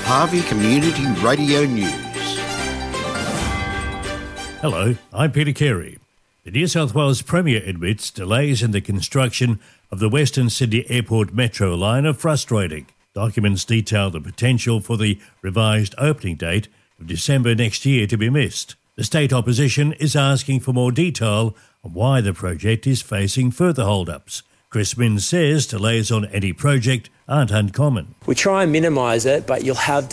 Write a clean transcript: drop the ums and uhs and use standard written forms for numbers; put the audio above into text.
Harvey Community Radio News. Hello, I'm Peter Carey. The New South Wales Premier admits delays in the construction of the Western Sydney Airport Metro line are frustrating. Documents detail the potential for the revised opening date of December next year to be missed. The state opposition is asking for more detail on why the project is facing further hold-ups. Chris Minns says delays on any project aren't uncommon. We try and minimise it, but you'll have